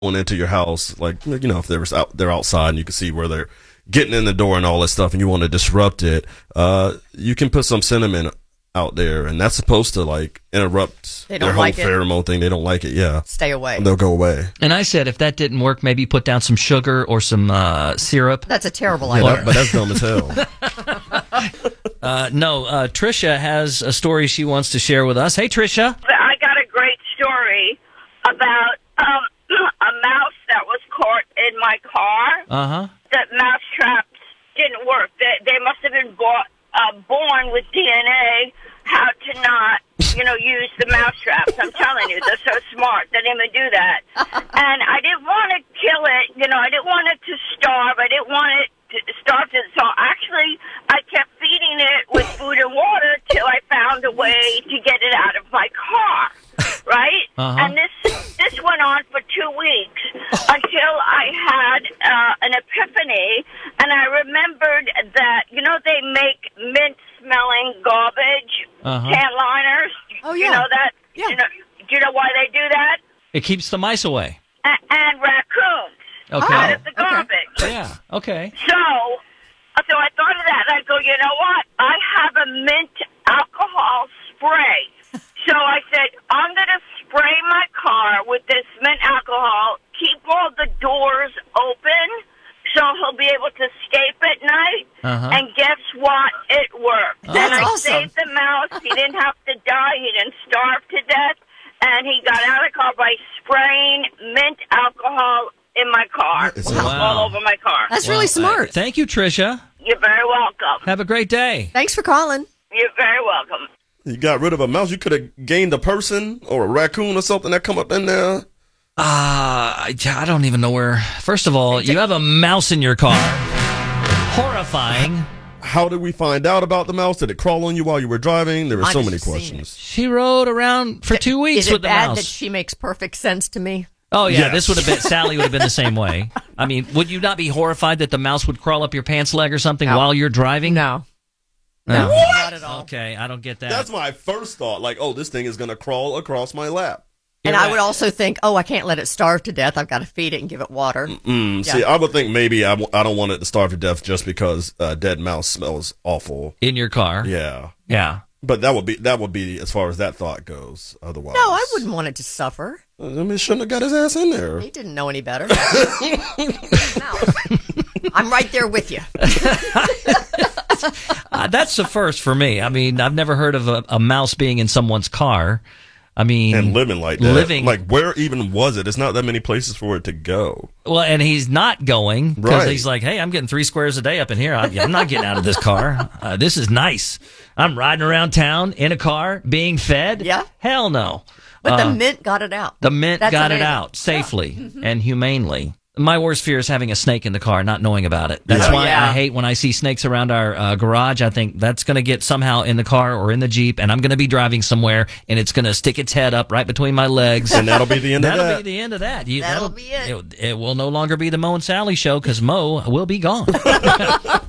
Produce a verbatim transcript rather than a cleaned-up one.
going into your house, like, you know, if they're out, they're outside and you can see where they're getting in the door and all that stuff, and you want to disrupt it, uh, you can put some cinnamon out there, and that's supposed to like interrupt They their don't whole like it. pheromone thing. They don't like it. Yeah, Stay away. they'll go away. And I said if that didn't work, maybe put down some sugar or some uh, syrup. That's a terrible Yeah, idea. that- but that's dumb as hell. Uh, no, uh, Trisha has a story she wants to share with us. Hey, Trisha. I got a great story about um, a mouse that was caught in my car. Uh-huh. The mouse traps didn't work. They, they must have been bought, uh, born with D N A how to not, you know, use the mouse traps. I'm telling you, they're so smart. They didn't even do that. And I didn't want to kill it. You know, I didn't want it to starve. I didn't want it to starve to so actually I kept feeding it with food and water till I found a way to get it out of my car, right? Uh-huh. And this this went on for two weeks until I had uh, an epiphany, and I remembered that, you know, they make mint-smelling garbage Uh-huh. can liners. Oh, You yeah. know that? Yeah. You know, do you know why they do that? It keeps the mice away. A- and raccoons Okay. out of the okay. garbage. Yeah, okay. So, so I thought of that, and I go, you know what? I have a mint alcohol spray. So I said, I'm going to spray my car with this mint alcohol, keep all the doors open, so he'll be able to escape at night. Uh-huh. And guess what? It worked. That's and I awesome. saved the mouse. He didn't have to die. He didn't starve to death. And he got out of the car by spraying mint alcohol in my car, Wow. all over my car. That's Well, really smart. uh, thank you, Trisha. You're very welcome. Have a great day. Thanks for calling. You're very welcome. You got rid of a mouse. You could have gained a person or a raccoon or something that come up in there. Uh, I, I don't even know where. First of all, you have a mouse in your car. Horrifying. How did we find out about the mouse? Did it crawl on you while you were driving? There were I've so many just seen questions. She rode around for two weeks Is it with the bad mouse. that she makes perfect sense to me? Oh yeah, Yes. this would have been Sally would have been the same way. I mean, would you not be horrified that the mouse would crawl up your pants leg or something No. while you're driving? No. No. Not at all. Okay, I don't get that. That's my first thought. Like, oh, this thing is going to crawl across my lap. And You're I right. would also think, oh, I can't let it starve to death. I've got to feed it and give it water. Mm, Yeah. See, I would think maybe I, w- I don't want it to starve to death just because uh, dead mouse smells awful. in your car. Yeah. Yeah. But that would be that would be as far as that thought goes. Otherwise, No, I wouldn't want it to suffer. I mean, shouldn't have got his ass in there. He didn't know any better. No. I'm right there with you. Uh, that's the first for me. I mean, I've never heard of a, a mouse being in someone's car. I mean, And living like that. Living. Like, where even was it? It's not that many places for it to go. well, and he's not going because Right. he's like, hey, I'm getting three squares a day up in here. I, I'm not getting out of this car. Uh, this is nice. I'm riding around town in a car being fed. Yeah. Hell no. But the Uh, mint got it out. The mint That's got it amazing. out safely and humanely. My worst fear is having a snake in the car, not knowing about it. That's Yeah. why Yeah. I hate when I see snakes around our uh, garage. I think that's going to get somehow in the car or in the Jeep, and I'm going to be driving somewhere, and it's going to stick its head up right between my legs. And that'll be the end of That'll that. be the end of that. You, That'll be it. it. It will no longer be the Mo and Sally show because Mo will be gone.